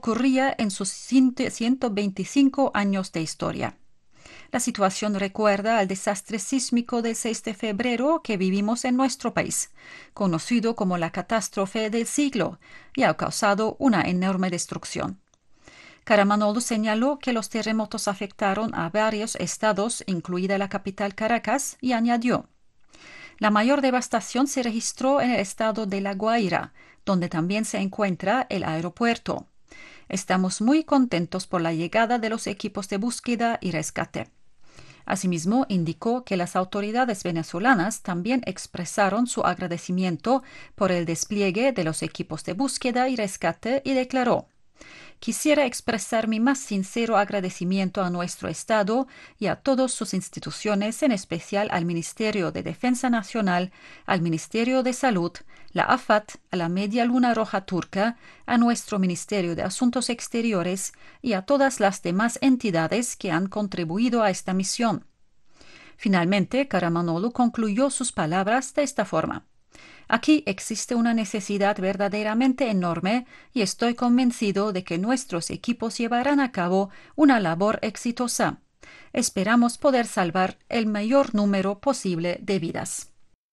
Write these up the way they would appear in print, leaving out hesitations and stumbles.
ocurría en sus 125 años de historia. La situación recuerda al desastre sísmico del 6 de febrero que vivimos en nuestro país, conocido como la catástrofe del siglo, y ha causado una enorme destrucción. Karamanoglu señaló que los terremotos afectaron a varios estados, incluida la capital Caracas, y añadió: la mayor devastación se registró en el estado de La Guaira, donde también se encuentra el aeropuerto. Estamos muy contentos por la llegada de los equipos de búsqueda y rescate. Asimismo, indicó que las autoridades venezolanas también expresaron su agradecimiento por el despliegue de los equipos de búsqueda y rescate y declaró: quisiera expresar mi más sincero agradecimiento a nuestro Estado y a todas sus instituciones, en especial al Ministerio de Defensa Nacional, al Ministerio de Salud, la AFAT, a la Media Luna Roja Turca, a nuestro Ministerio de Asuntos Exteriores y a todas las demás entidades que han contribuido a esta misión. Finalmente, Karamanoglu concluyó sus palabras de esta forma: aquí existe una necesidad verdaderamente enorme y estoy convencido de que nuestros equipos llevarán a cabo una labor exitosa. Esperamos poder salvar el mayor número posible de vidas.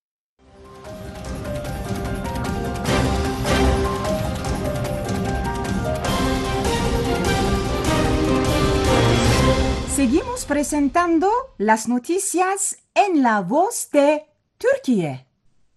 Seguimos presentando las noticias en la voz de Turquía.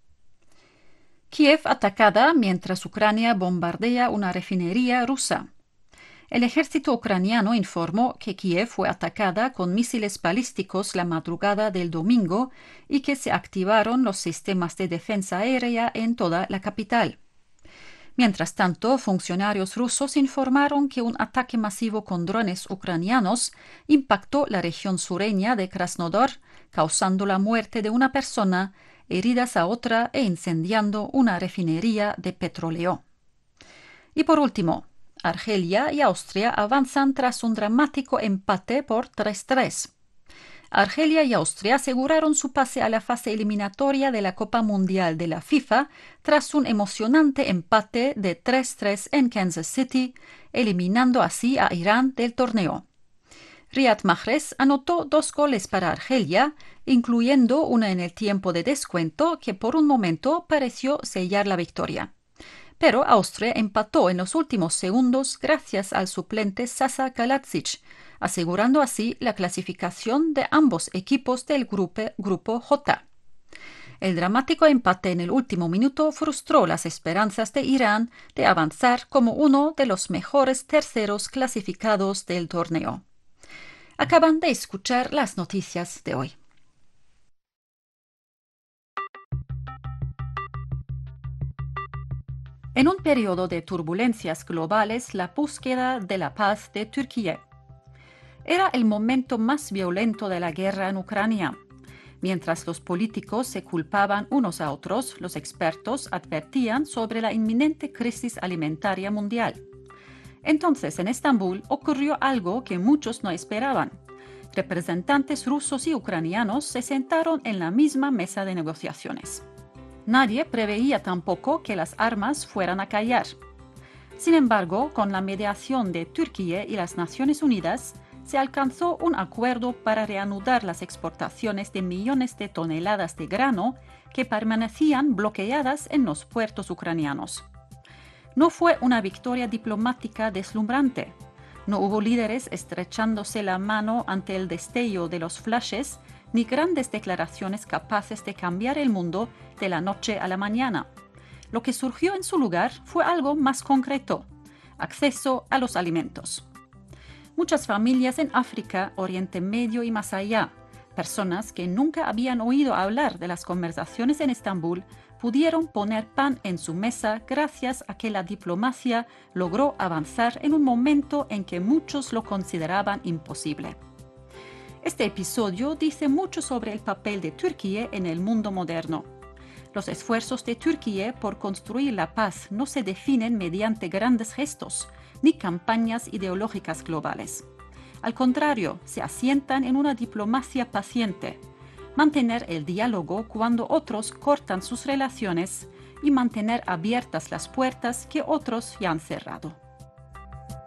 Kiev atacada mientras Ucrania bombardea una refinería rusa. El ejército ucraniano informó que Kiev fue atacada con misiles balísticos la madrugada del domingo y que se activaron los sistemas de defensa aérea en toda la capital. Mientras tanto, funcionarios rusos informaron que un ataque masivo con drones ucranianos impactó la región sureña de Krasnodar, causando la muerte de una persona, heridas a otra e incendiando una refinería de petróleo. Y por último, Argelia y Austria avanzan tras un dramático empate por 3-3. Argelia y Austria aseguraron su pase a la fase eliminatoria de la Copa Mundial de la FIFA tras un emocionante empate de 3-3 en Kansas City, eliminando así a Irán del torneo. Riyad Mahrez anotó 2 goles para Argelia, incluyendo una en el tiempo de descuento que por un momento pareció sellar la victoria. Pero Austria empató en los últimos segundos gracias al suplente Sasa Kaladzic, asegurando así la clasificación de ambos equipos del grupo J. El dramático empate en el último minuto frustró las esperanzas de Irán de avanzar como uno de los mejores terceros clasificados del torneo. Acaban de escuchar las noticias de hoy. En un periodo de turbulencias globales, la búsqueda de la paz de Turquía. Era el momento más violento de la guerra en Ucrania. Mientras los políticos se culpaban unos a otros, los expertos advertían sobre la inminente crisis alimentaria mundial. Entonces, en Estambul ocurrió algo que muchos no esperaban. Representantes rusos y ucranianos se sentaron en la misma mesa de negociaciones. Nadie preveía tampoco que las armas fueran a callar. Sin embargo, con la mediación de Turquía y las Naciones Unidas, se alcanzó un acuerdo para reanudar las exportaciones de millones de toneladas de grano que permanecían bloqueadas en los puertos ucranianos. No fue una victoria diplomática deslumbrante. No hubo líderes estrechándose la mano ante el destello de los flashes, ni grandes declaraciones capaces de cambiar el mundo de la noche a la mañana. Lo que surgió en su lugar fue algo más concreto: acceso a los alimentos. Muchas familias en África, Oriente Medio y más allá, personas que nunca habían oído hablar de las conversaciones en Estambul, pudieron poner pan en su mesa gracias a que la diplomacia logró avanzar en un momento en que muchos lo consideraban imposible. Este episodio dice mucho sobre el papel de Turquía en el mundo moderno. Los esfuerzos de Turquía por construir la paz no se definen mediante grandes gestos, ni campañas ideológicas globales. Al contrario, se asientan en una diplomacia paciente, mantener el diálogo cuando otros cortan sus relaciones y mantener abiertas las puertas que otros ya han cerrado.